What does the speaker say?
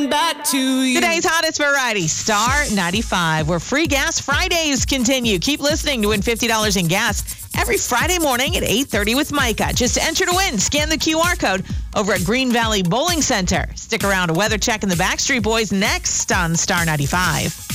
coming back to you. Today's hottest variety, Star 95, where free gas Fridays continue. Keep listening to win $50 in gas every Friday morning at 8:30 with Micah. Just enter to win. Scan the QR code over at Green Valley Bowling Center. Stick around. A weather check in the Backstreet Boys next on Star 95.